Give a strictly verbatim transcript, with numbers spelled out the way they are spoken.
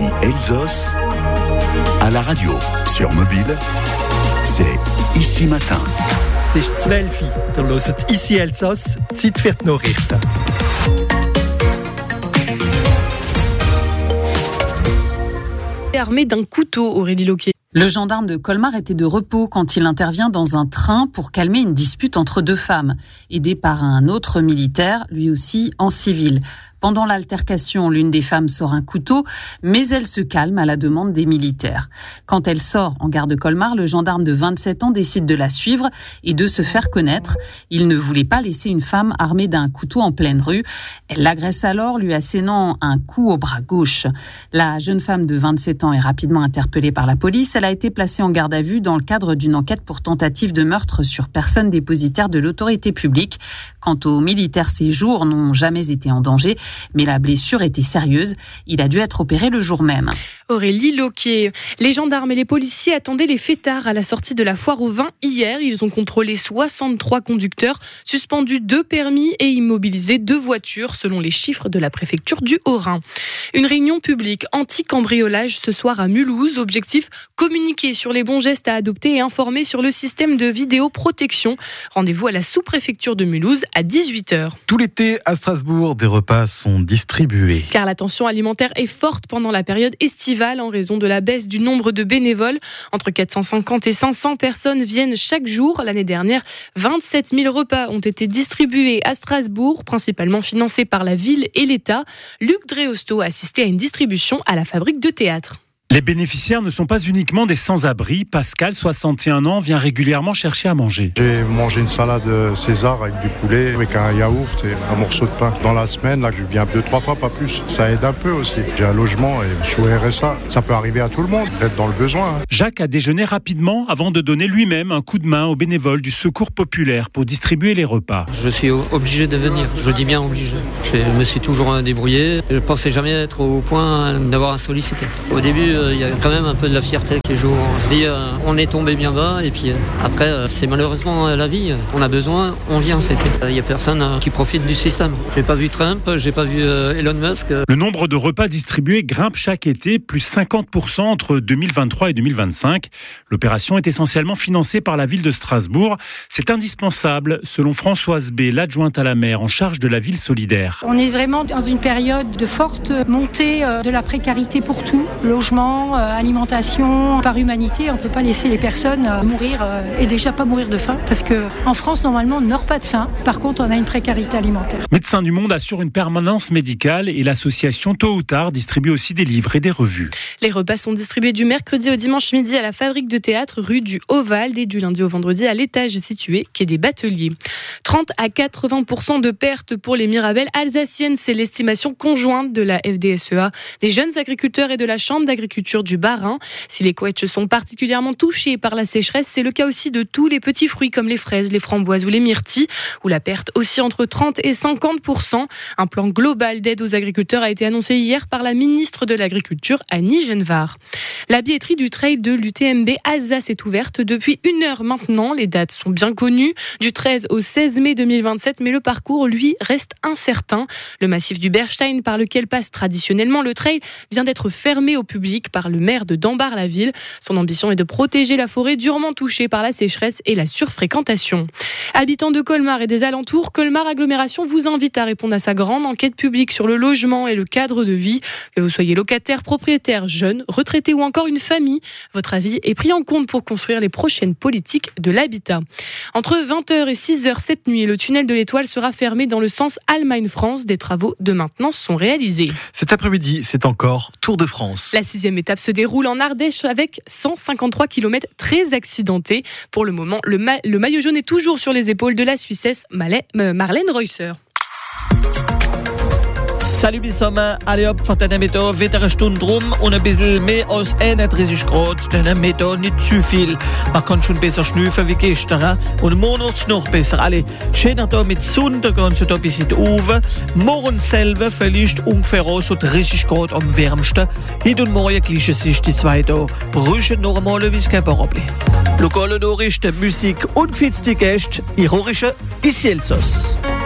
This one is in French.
Elsos, à la radio, sur mobile, c'est Ici Matin. C'est zwölf Uhr. Ihr hört Ici Elsos, Zeit für die Nachrichten. Armé d'un couteau, Aurélie Loquet. Le gendarme de Colmar était de repos quand il intervient dans un train pour calmer une dispute entre deux femmes, aidé par un autre militaire, lui aussi en civil. Pendant l'altercation, l'une des femmes sort un couteau, mais elle se calme à la demande des militaires. Quand elle sort en gare de Colmar, le gendarme de vingt-sept ans décide de la suivre et de se faire connaître. Il ne voulait pas laisser une femme armée d'un couteau en pleine rue. Elle l'agresse alors, lui assénant un coup au bras gauche. La jeune femme de vingt-sept ans est rapidement interpellée par la police. Elle a été placée en garde à vue dans le cadre d'une enquête pour tentative de meurtre sur personne dépositaire de l'autorité publique. Quant aux militaires, ses jours n'ont jamais été en danger. Mais la blessure était sérieuse. Il a dû être opéré le jour même. Aurélie Loquet. Les gendarmes et les policiers attendaient les fêtards à la sortie de la foire au vin hier. Ils ont contrôlé soixante-trois conducteurs, suspendu deux permis et immobilisé deux voitures, selon les chiffres de la préfecture du Haut-Rhin. Une réunion publique anti-cambriolage ce soir à Mulhouse. Objectif, communiquer sur les bons gestes à adopter et informer sur le système de vidéoprotection. Rendez-vous à la sous-préfecture de Mulhouse à dix-huit heures. Tout l'été, à Strasbourg, des repas sont distribués. Car la tension alimentaire est forte pendant la période estivale en raison de la baisse du nombre de bénévoles. Entre quatre cent cinquante et cinq cents personnes viennent chaque jour. L'année dernière, vingt-sept mille repas ont été distribués à Strasbourg, principalement financés par la ville et l'État. Luc Dreosto a assisté à une distribution à la fabrique de théâtre. Les bénéficiaires ne sont pas uniquement des sans-abri. Pascal, soixante et un ans, vient régulièrement chercher à manger. J'ai mangé une salade César avec du poulet, avec un yaourt et un morceau de pain. Dans la semaine, là, je viens deux, trois fois, pas plus. Ça aide un peu aussi. J'ai un logement et je suis au R S A. Ça peut arriver à tout le monde, d'être dans le besoin. Jacques a déjeuné rapidement avant de donner lui-même un coup de main aux bénévoles du Secours populaire pour distribuer les repas. Je suis obligé de venir. Je dis bien obligé. Je me suis toujours débrouillé. Je ne pensais jamais être au point d'avoir un sollicité. Au début, il y a quand même un peu de la fierté qui joue. On se dit, euh, on est tombé bien bas, et puis euh, après, euh, c'est malheureusement euh, la vie. On a besoin, on vient, c'était. Il n'y a personne euh, qui profite du système. J'ai pas vu Trump, j'ai pas vu euh, Elon Musk. Le nombre de repas distribués grimpe chaque été, plus cinquante pour cent entre deux mille vingt-trois et deux mille vingt-cinq. L'opération est essentiellement financée par la ville de Strasbourg. C'est indispensable, selon Françoise B, l'adjointe à la maire en charge de la ville solidaire. On est vraiment dans une période de forte montée de la précarité pour tout, logement, alimentation, par humanité. On ne peut pas laisser les personnes mourir et déjà pas mourir de faim parce qu'en France, normalement, on ne meurt pas de faim. Par contre, on a une précarité alimentaire. Médecins du Monde assure une permanence médicale et l'association Tôt ou Tard distribue aussi des livres et des revues. Les repas sont distribués du mercredi au dimanche midi à la fabrique de théâtre rue du Oval et du lundi au vendredi à l'étage situé quai des Bateliers. trente à quatre-vingts pour cent de pertes pour les mirabelles alsaciennes, c'est l'estimation conjointe de la F D S E A, des jeunes agriculteurs et de la Chambre d'agriculture du Bas-Rhin. Si les couettes sont particulièrement touchées par la sécheresse, c'est le cas aussi de tous les petits fruits comme les fraises, les framboises ou les myrtilles, où la perte aussi entre trente et cinquante pour cent. Un plan global d'aide aux agriculteurs a été annoncé hier par la ministre de l'Agriculture, Annie Genevard. La billetterie du trail de l'U T M B Alsace est ouverte depuis une heure maintenant. Les dates sont bien connues, du treize au seize mai deux mille vingt-sept, mais le parcours, lui, reste incertain. Le massif du Berstein, par lequel passe traditionnellement le trail, vient d'être fermé au public par le maire de Dambar-la-Ville. Son ambition est de protéger la forêt durement touchée par la sécheresse et la surfréquentation. Habitants de Colmar et des alentours, Colmar Agglomération vous invite à répondre à sa grande enquête publique sur le logement et le cadre de vie. Que vous soyez locataire, propriétaire, jeune, retraité ou encore une famille, votre avis est pris en compte pour construire les prochaines politiques de l'habitat. Entre vingt heures et six heures cette nuit, le tunnel de l'Étoile sera fermé dans le sens Allemagne-France. Des travaux de maintenance sont réalisés. Cet après-midi, c'est encore Tour de France. La sixième étape se déroule en Ardèche avec cent cinquante-trois kilomètres très accidentés. Pour le moment, le, ma- le maillot jaune est toujours sur les épaules de la Suissesse Malais- euh, Marlène Reusser. Salut zusammen, alle ab von der Meter, wieder eine Stunde rum und ein bisschen mehr als einunddreißig Grad, den Meter nicht zu viel. Man kann schon besser schnüffeln wie gestern und morgen wird's noch besser. Alle schöner da mit Sonne, da gehen sie da bis in die Oven. Morgen selber vielleicht ungefähr so dreißig Grad am wärmsten. Heute und morgen gleichen sich die zwei da. Brüchen noch einmal wie es kein Problem. Lokale Nachrichten, Musik und gefitzte Gäste, ich höre Ici Elsos.